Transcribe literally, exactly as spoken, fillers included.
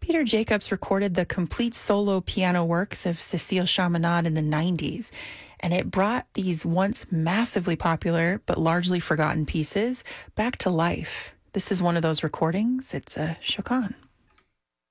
Peter Jacobs recorded the complete solo piano works of Cécile Chaminade in the nineties, and it brought these once massively popular but largely forgotten pieces back to life. This is one of those recordings. It's a Chacon.